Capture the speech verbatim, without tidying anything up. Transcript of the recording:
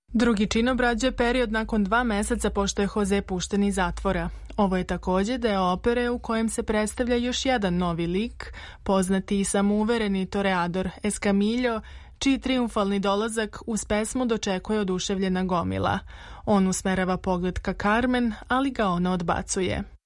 Drugi čin obrađuje period nakon dva meseca pošto je Jose pušten iz zatvora. Ovo je takođe deo opere u kojem se predstavlja još jedan novi lik, poznati i samouvereni toreador Escamillo, čiji triumfalni dolazak uz pesmu dočekuje oduševljena gomila. On usmerava pogled ka Carmen, ali ga ona odbacuje.